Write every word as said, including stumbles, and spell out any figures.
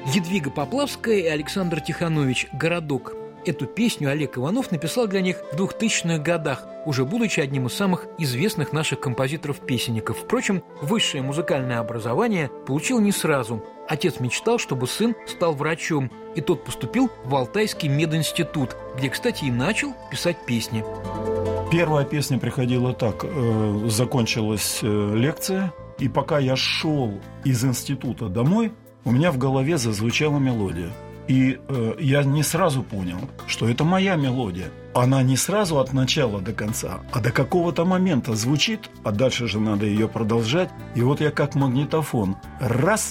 Едвига Поплавская и Александр Тиханович «Городок». Эту песню Олег Иванов написал для них в двухтысячных годах, уже будучи одним из самых известных наших композиторов-песенников. Впрочем, высшее музыкальное образование получил не сразу. Отец мечтал, чтобы сын стал врачом, и тот поступил в Алтайский мединститут, где, кстати, и начал писать песни. Первая песня приходила так. Э, закончилась э, лекция, и пока я шел из института домой, у меня в голове зазвучала мелодия. И э, я не сразу понял, что это моя мелодия. Она не сразу от начала до конца, а до какого-то момента звучит, а дальше же надо ее продолжать. И вот я как магнитофон раз